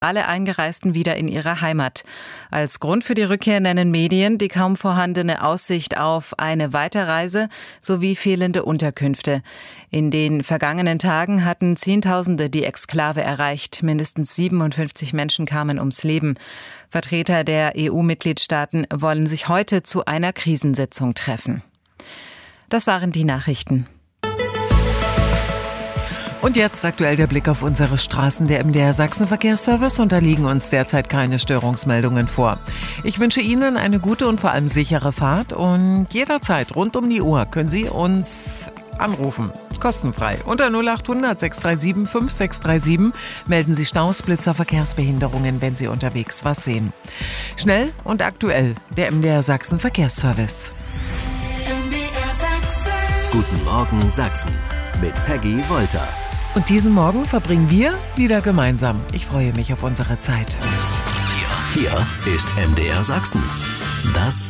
alle Eingereisten wieder in ihre Heimat. Als Grund für die Rückkehr nennen Medien die kaum vorhandene Aussicht auf eine Weiterreise sowie fehlende Unterkünfte. In den vergangenen Tagen hatten Zehntausende die Exklave erreicht. Mindestens 57 Menschen kamen ums Leben. Vertreter der EU-Mitgliedstaaten wollen sich heute zu einer Krisensitzung treffen. Das waren die Nachrichten. Und jetzt aktuell der Blick auf unsere Straßen. Der MDR Sachsen Verkehrsservice, und da liegen uns derzeit keine Störungsmeldungen vor. Ich wünsche Ihnen eine gute und vor allem sichere Fahrt, und jederzeit rund um die Uhr können Sie uns anrufen. Kostenfrei. Unter 0800 637 5637 melden Sie Staus, Blitzer, Verkehrsbehinderungen, wenn Sie unterwegs was sehen. Schnell und aktuell der MDR Sachsen Verkehrsservice. MDR Sachsen. Guten Morgen Sachsen mit Peggy Wolter. Und diesen Morgen verbringen wir wieder gemeinsam. Ich freue mich auf unsere Zeit. Hier ist MDR Sachsen. Das